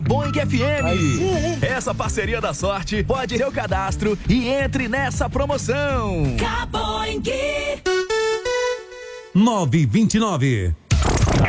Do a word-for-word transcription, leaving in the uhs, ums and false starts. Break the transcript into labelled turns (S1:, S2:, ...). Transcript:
S1: Boing F M.
S2: Aí.
S1: Essa parceria da sorte pode ter o cadastro e entre nessa promoção.
S3: Caboing.
S4: nove vinte e nove.